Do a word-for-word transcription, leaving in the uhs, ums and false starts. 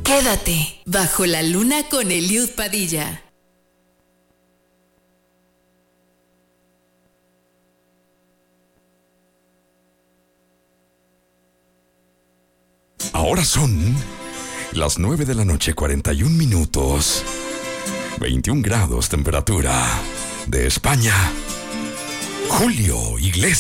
Quédate bajo la luna con Eliud Padilla. Ahora son las nueve de la noche, cuarenta y un minutos. veintiún grados temperatura. De España, Julio Iglesias.